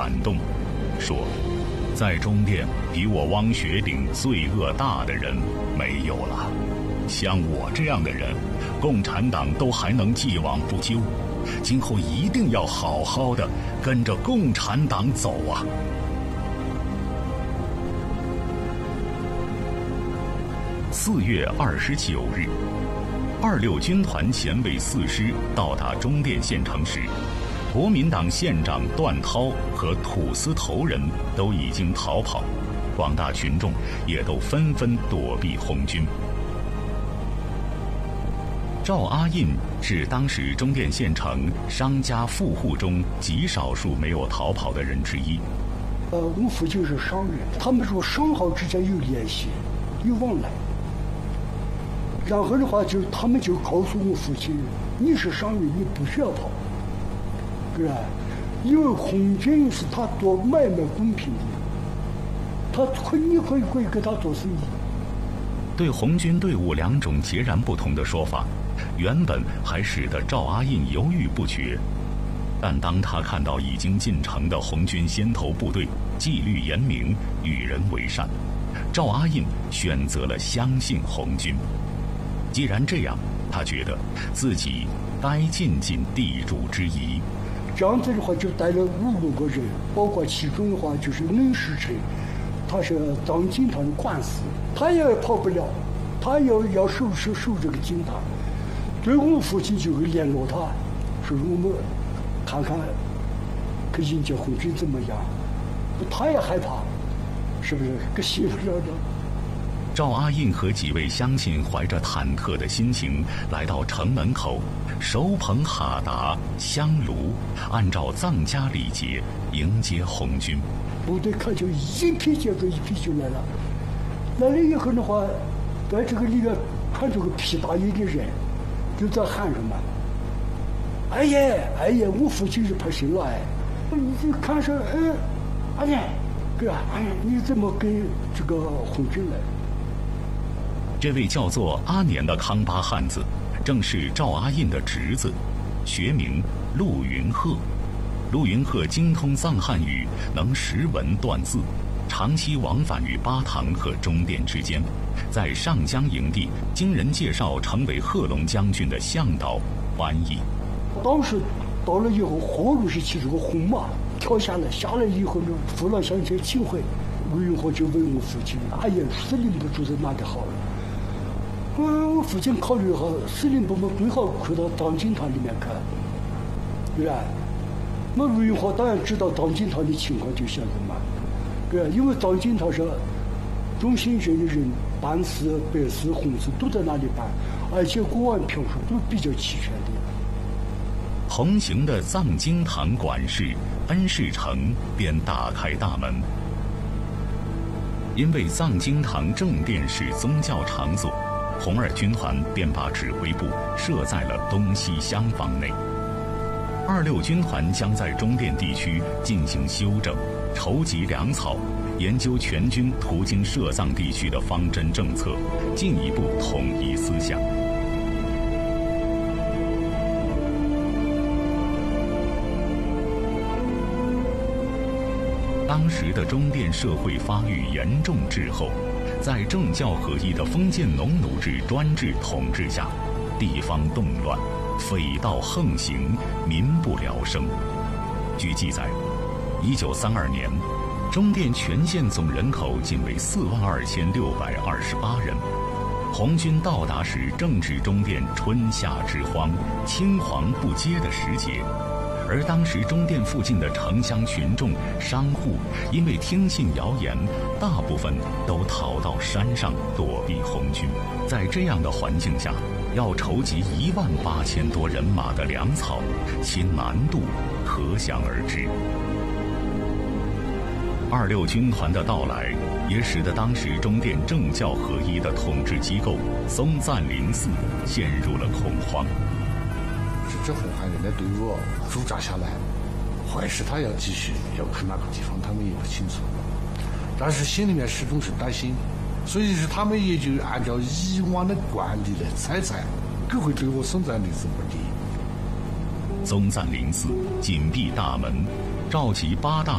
感动，说：“在中甸比我汪学鼎罪恶大的人没有了。像我这样的人，共产党都还能既往不咎，今后一定要好好的跟着共产党走啊！” 4月29日，26军团前卫4师到达中甸县城时，国民党县长段涛和土司头人都已经逃跑，广大群众也都纷纷躲避红军。赵阿印是当时中甸县城商家富户中极少数没有逃跑的人之一。 我父亲是商人，他们说商号之间有联系，有往来。 然后的话，他们就告诉我父亲：“你是商人，你不需要跑，是吧？因为红军是他做买卖公平的，你可以跟他做生意。” 对红军队伍两种截然不同的说法，原本还使得赵阿印犹豫不决。但当他看到已经进城的红军先头部队纪律严明，与人为善，赵阿印选择了相信红军。 既然这样，他觉得自己该尽尽地主之谊。 这样子的话，就带了5、6个人，包括其中的话就是冷世成，他是张金堂的官司，他也跑不了，他要守这个金堂。所以我父亲就会联络他，说我们看看可迎接红军怎么样。他也害怕，是不是？可信不了的。 赵阿印和几位乡亲怀着忐忑的心情来到城门口，手捧哈达、香炉，按照藏家礼节迎接红军。 部队看就一批接着一批就来了，来了以后的话，在这个里面穿着个皮大衣的人，就在喊什么：“哎呀，我父亲是派谁来？你看说，阿爷，哥，哎呀，你怎么跟这个红军来？” 这位叫做阿年的康巴汉子，正是赵阿印的侄子，学名陆云鹤。陆云鹤精通藏汉语，能识文断字，长期往返于巴塘和中甸之间，在上江营地经人介绍成为贺龙将军的向导、翻译。 当时到了以后，火炉是骑着个红马跳下来，下来以后呢，父老乡亲请回，陆云鹤就问我父亲：“哎呀，司令部住在哪里好了？” 我父亲考虑好，司令部嘛最好回到张金堂里面看，对吧？那陆云鹤当然知道张金堂的情况，就现在嘛，对吧？因为张金堂是中心镇的人办事、白事、红事都在那里办，而且国安票数都比较齐全的。 同行的藏经堂管事恩世成便打开大门，因为藏经堂正殿是宗教场所。 红二军团便把指挥部设在了东西厢房内。26军团将在中甸地区进行修整，筹集粮草，研究全军途经涉藏地区的方针政策，进一步统一思想。当时的中甸社会发育严重滞后。 在政教合一的封建农奴制专制统治下，地方动乱，匪盗横行，民不聊生。据记载，1932年，中甸全县总人口仅为42628人。红军到达时，正值中甸春夏之荒、青黄不接的时节。 而当时中甸附近的城乡群众、商户，因为听信谣言，大部分都逃到山上躲避红军。在这样的环境下，要筹集18000多人马的粮草，其难度可想而知。26军团的到来，也使得当时中甸政教合一的统治机构松赞林寺陷入了恐慌。 这红汉人的队伍驻扎下来，还是他要继续要去哪个地方，他们也不清楚。但是心里面始终是担心，所以是他们也就按照以往的惯例来猜，可会对我松赞林寺不利。 松赞林寺紧闭大门，召集8大